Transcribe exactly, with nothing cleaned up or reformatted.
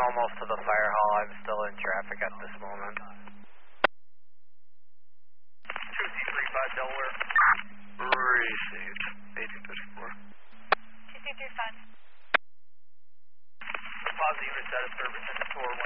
almost to the fire hall. I'm still in traffic at this moment. two C three five Delaware. Received. eighteen thirty-four. two C three five. Positive unit status service in for